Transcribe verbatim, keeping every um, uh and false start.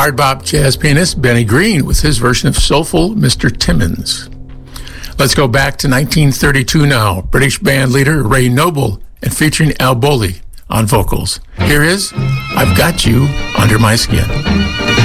hard bop jazz pianist Benny Green with his version of soulful Mister Timmons. Let's go back to nineteen thirty-two now. British band leader Ray Noble and featuring Al Bowley on vocals. Here is I've Got You Under My Skin.